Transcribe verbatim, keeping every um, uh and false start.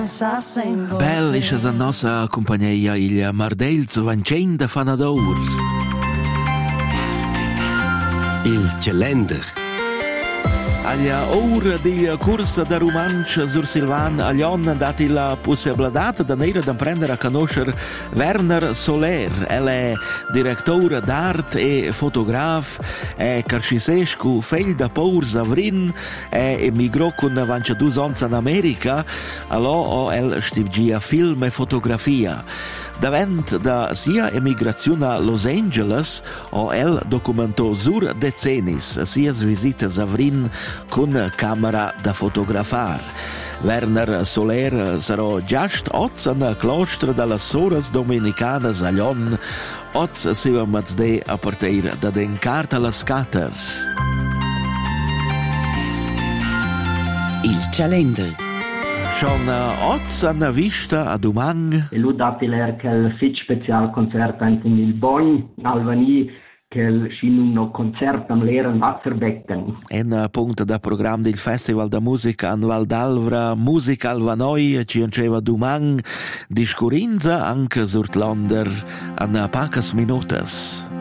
Bel is la nostra compagnia il Mardelz Vancen de Fanadour. Il calender. Alla ora di corsa da romanzo sur Silvan Aglion ha dato la possibilità di andare a prendere a conoscere Werner Soler. Ell è direttore d'arte e fotografo, è carcisesco, figlio da Paul Zavrin, è emigrò con ventidue anni in America, allora ha studiato film e fotografia. Davant da sia emigrazione a Los Angeles, o el documentò sur decennis sia visite Zavrin con camera da fotografar. Werner Soler sarà giast oz an claustra dalla Soras Dominicanas a Lyon, oz siva mazde a partir da den carta la scatter. Il calender. Schon oz an vista a domang. E lui dati l'er che il fit special concerto in il Bogn, Albani, che il scinuno concerto am l'era in Wasserbecken. En punto da programma del Festival da Musica an Val d'Alvra, Musica Alvanoi, ci anceva domang, discurinza anche sur l'Onder, an pacas minutas.